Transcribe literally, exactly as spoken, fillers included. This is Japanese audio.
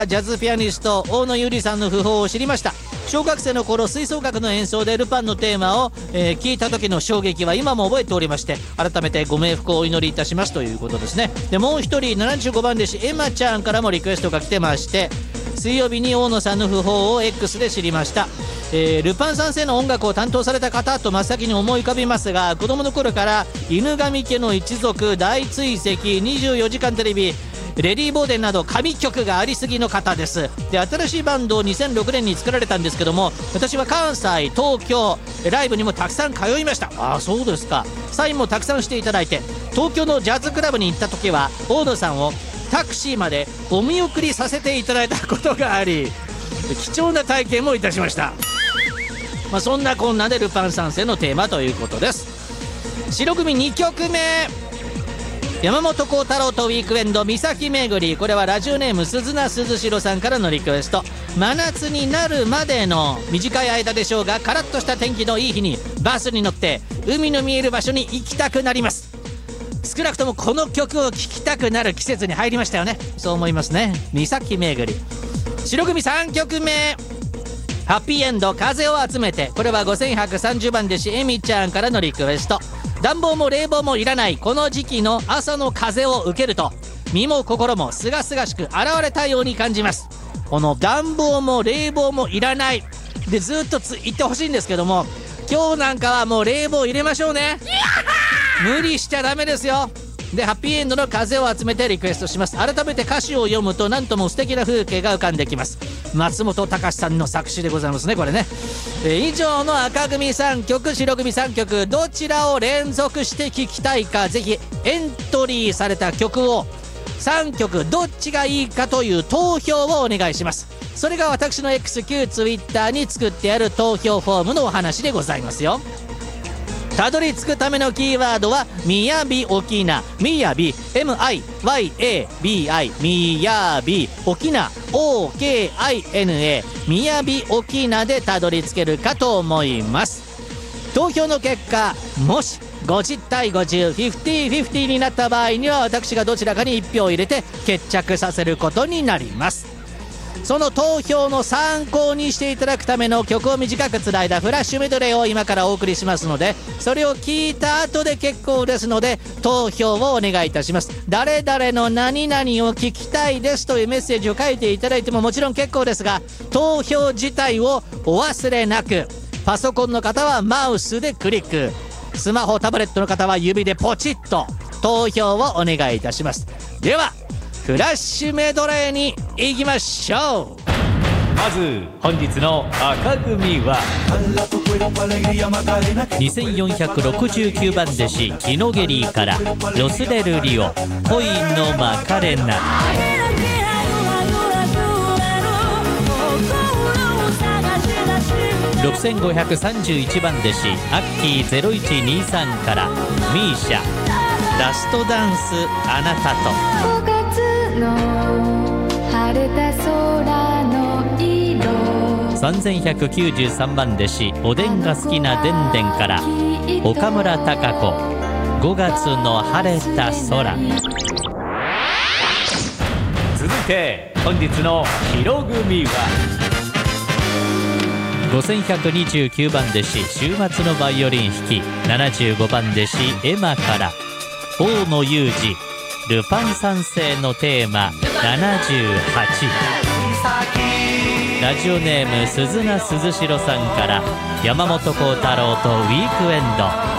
ジャズピアニスト大野ゆりさんの訃報を知りました。小学生の頃吹奏楽の演奏でルパンのテーマを、えー、聞いた時の衝撃は今も覚えておりまして、改めてご冥福をお祈りいたしますということですね。でもう一人ななじゅうごばん弟子エマちゃんからもリクエストが来てまして、水曜日に大野さんの訃報を X で知りました。えー、ルパン三世の音楽を担当された方と真っ先に思い浮かびますが、子供の頃から犬神家の一族、大追跡、にじゅうよじかんテレビ、レディー・ボーデンなど神曲がありすぎの方です。で、新しいバンドをにせんろくねんに作られたんですけども、私は関西、東京ライブにもたくさん通いました。ああ、そうですか。サインもたくさんしていただいて、東京のジャズクラブに行った時は大野さんをタクシーまでお見送りさせていただいたことがあり、貴重な体験もいたしました。まあ、そんなこんなでルパン三世のテーマということです。白組にきょくめ、山本幸太郎とウィークエンド岬巡り。これはラジオネーム鈴名鈴代さんからのリクエスト。真夏になるまでの短い間でしょうが、カラッとした天気のいい日にバスに乗って海の見える場所に行きたくなります。少なくともこの曲を聴きたくなる季節に入りましたよね。そう思いますね。岬巡り。白組さんきょくめ、ハッピーエンド風を集めて。これはごせんひゃくさんじゅうばん弟子エミちゃんからのリクエスト。暖房も冷房もいらないこの時期の朝の風を受けると、身も心もすがすがしく現れたように感じます。この暖房も冷房もいらないでずっとつ言ってほしいんですけども、今日なんかはもう冷房入れましょうね。無理しちゃダメですよ。で、ハッピーエンドの風を集めてリクエストします。改めて歌詞を読むとなんとも素敵な風景が浮かんできます。松本隆さんの作詞でございますね、これね。え以上の赤組さんきょく、白組さんきょく、どちらを連続して聴きたいか、ぜひエントリーされた曲をさんきょくどっちがいいかという投票をお願いします。それが私の X 旧 Twitter に作ってある投票フォームのお話でございますよ。たどり着くためのキーワードはみやび沖縄、みやび エムアイワイエービーアイ みやび沖縄 オーケーアイエヌエー みやび沖縄でたどり着けるかと思います。投票の結果、もしごじゅうたいごじゅう、フィフティーフィフティーになった場合には、私がどちらかにいち票を入れて決着させることになります。その投票の参考にしていただくための曲を短くつないだフラッシュメドレーを今からお送りしますので、それを聞いた後で結構ですので投票をお願いいたします。誰々の何々を聞きたいですというメッセージを書いていただいてももちろん結構ですが、投票自体をお忘れなく。パソコンの方はマウスでクリック、スマホタブレットの方は指でポチッと投票をお願いいたします。ではフラッシュメドレーに行きましょう。 まず本日の赤組はにせんよんひゃくろくじゅうきゅうばん弟子キノゲリーからロスデルリオ恋のマカレナ。ろくせんごひゃくさんじゅういちばん弟子アッキーゼロいちにさんからミーシャラストダンスあなたと。晴れた空の色。さんぜんひゃくきゅうじゅうさんばん弟子おでんが好きなでんでんから岡村孝子ごがつの晴れた空。続いて本日の白組はごせんひゃくにじゅうきゅうばん弟子週末のバイオリン弾きななじゅうごばん弟子エマから大野裕二ルパン三世のテーマななじゅうはち。ラジオネーム鈴名鈴代さんから山本幸太郎とウィークエンド